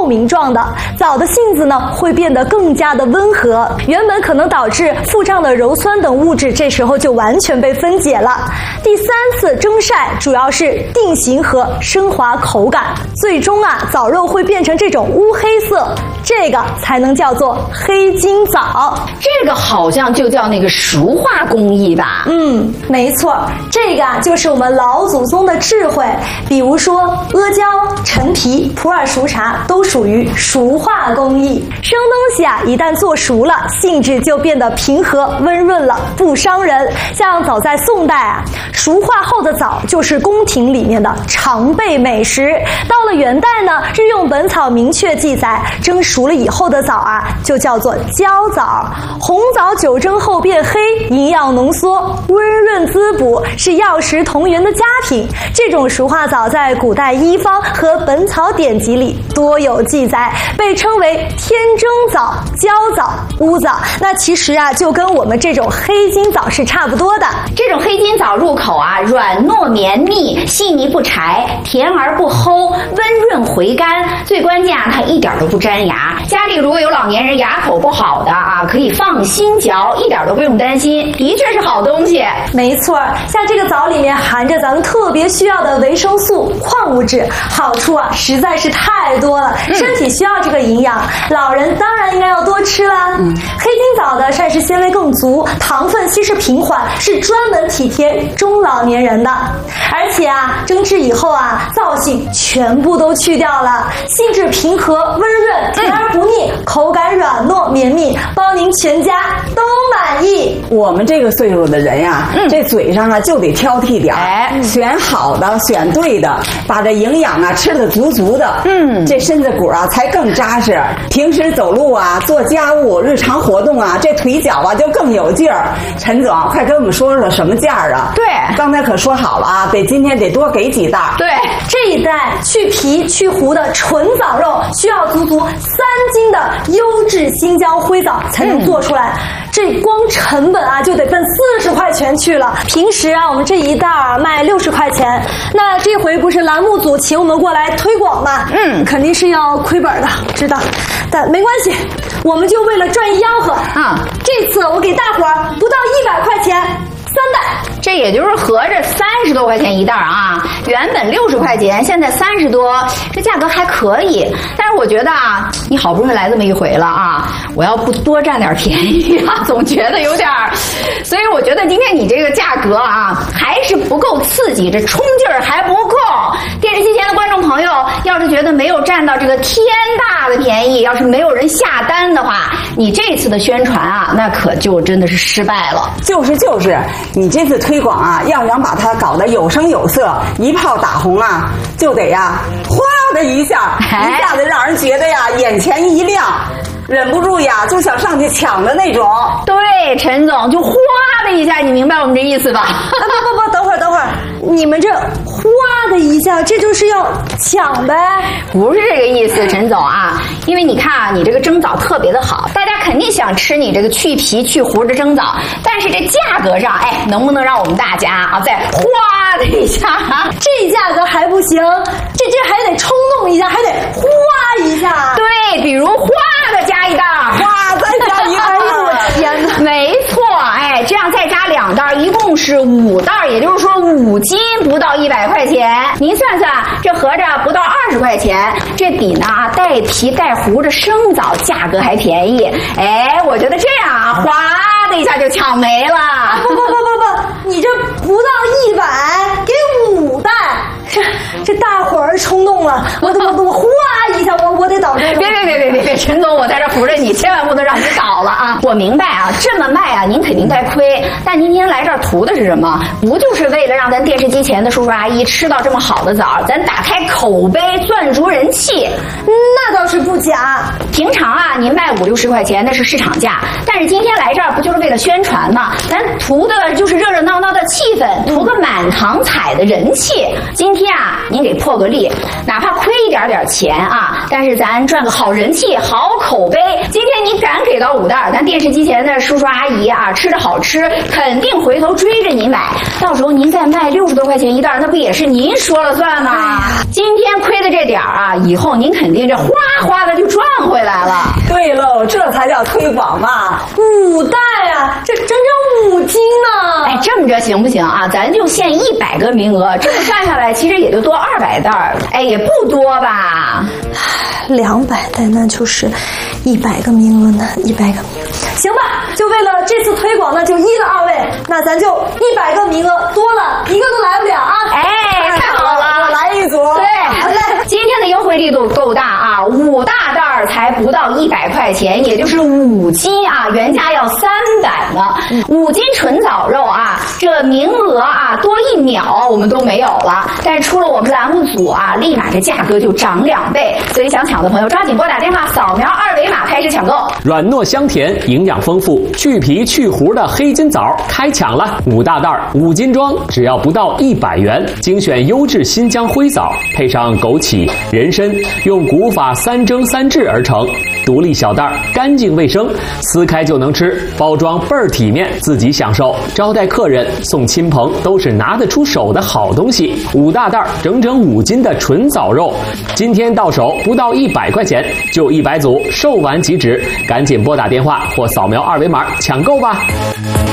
透明状的，枣的性子呢会变得更加的温和，原本可能导致腹胀的鞣酸等物质这时候就完全被分解了。第3次蒸晒主要是定型和升华口感，最终枣肉会变成这种乌黑色，这个才能叫做黑金枣。 这个好像就叫那个熟化工艺吧？ 没错，这个就是我们老祖宗的智慧。比如说阿胶、陈皮、普洱熟茶都属于熟化工艺。生东西一旦做熟了，性质就变得平和温润了，不伤人。像早在宋代熟化后的枣就是宫廷里面的常备美食。到了元代呢，《日用本草》明确记载，蒸熟了以后的枣就叫做焦枣。红枣久蒸后变黑，营养浓缩，温润滋补，是药食同源的佳品。这种熟化枣在古代医方和本草典籍里多有记载，被称为天蒸枣、焦枣、乌枣。那其实就跟我们这种黑金枣是差不多的。 这种黑金枣入口软糯绵密，细腻不柴，甜而不齁，温润回甘。最关键它一点都不粘牙。家里如果有老年人牙口不好的可以放心嚼，一点都不用担心，的确是好东西。 没错，像这个枣里面含着咱们特别需要的维生素、矿物质，好处实在是太多了，身体需要这个营养，老人当然应该要多吃啦。黑金枣的膳食纤维更足，糖分稀释平缓，是专门体贴中老年人的。而且蒸制以后燥性全部都去掉了，性质平和温润，甜而不腻，口感软糯绵密，包您全家都满意。 我们这个岁数的人这嘴上就得挑剔点，选好的，选对的，把这营养吃得足足的，这身子骨才更扎实。平时走路做家务、日常活动这腿脚就更有劲儿。陈总，快跟我们说说什么价啊？ 对， 刚才可说好了今天得多给几袋。 对， 这一袋去皮去核的纯枣肉需要足足3斤的优质新疆灰枣才能做出来。这光成本就得奔40块钱去了。平时我们这一袋卖60块钱，那这回不是栏目组请我们过来推广吗？肯定是要亏本的，知道，但没关系，我们就为了赚一吆喝这次我给大伙不到100块钱3袋， 这也就是合着30多块钱一袋原本60块钱，现在30多，这价格还可以。但是我觉得你好不容易来这么一回了我要不多占点便宜总觉得有点所以我觉得今天你这个价格还是不够刺激，这冲劲儿还不够。电视机前的观众朋友，要是觉得没有占到这个天大的便宜，要是没有人下单的话，你这次的宣传那可就真的是失败了。 就是你这次推广要想把它搞得有声有色，一炮打红就得哗的一下子让人觉得眼前一亮，忍不住就想上去抢的那种。 对，陈总，就哗的一下，你明白我们这意思吧？ 不，等会儿，你们这哗的一下，这就是要抢呗？ 不是这个意思，陈总因为你看你这个蒸枣特别的好，大家肯定想吃你这个去皮去核的蒸枣，但是这价格上，能不能让我们大家再哗的一下这价格还不行，这还得冲动一下，还得哗一下。 对，比如哗的加一袋， 哗再加一袋。 我天哪！ 没错，这样再加2袋，一共是5袋，也就是说5斤不到100块钱。您算算，这合着不到20块钱，这比带皮带核的生枣价格还便宜。我觉得这样哗的一下就抢没了。 不，你这不到100，给5袋，这大伙儿冲动了，我哗一下，我得倒这个。 别，陈总，我在这扶着你，千万不能让你倒了我明白这么卖您肯定该亏，但您今天来这儿图的是什么？不就是为了让咱电视机前的叔叔阿姨吃到这么好的枣，咱打开口碑，赚足人气？ 那倒是不假。 平常您卖50、60块钱那是市场价，但是今天来这儿不就是为了宣传吗？咱图的就是热热闹闹的气氛，图个满堂彩的人气。今天您给破个例，哪怕亏一点钱但是咱赚个好人气、好口碑。今天你敢给到5袋，咱电视机前的叔叔阿姨吃着好吃，肯定回头追着您买。到时候您再卖60多块钱一袋，那不也是您说了算吗？今天亏的这点以后您肯定这哗哗的就赚回来了。 对喽，这才叫推广嘛 5袋啊，这整整5斤呢！ 哎，这么着行不行啊？咱就限100个名额，这么算下来，其实也就多200袋儿，哎，也不多吧 ？200袋，那就是100个名额呢，100个名额。行吧，就为了这次推广呢，就依了2位，那咱就100个名额多了，一个都来不了啊！ 哎，太好了， 我来一组。 对，好嘞，今天的优惠力度够大啊，5大袋儿才不到100块钱，也就是5斤啊，原价要300呢。5斤纯枣肉啊，这名额啊多1秒我们都没有了，但是出了我们栏目组啊，立马这价格就涨2倍，所以想抢的朋友抓紧拨打电话，扫描2维码开始抢购。 软糯香甜，营养丰富，去皮去核的黑金枣开抢了，5大袋5斤装，只要不到100元，精选优质新疆灰枣，配上枸杞、人参，用古法3蒸3制而成，独立小袋，干净卫生，撕开就能吃，包装倍儿体面，自己享受，招待客人、送亲朋都是拿得出手的好东西。5大袋整整5斤的纯枣肉，今天到手不到100块钱，就100组，售完即止，赶紧拨打电话或扫描2维码抢购吧。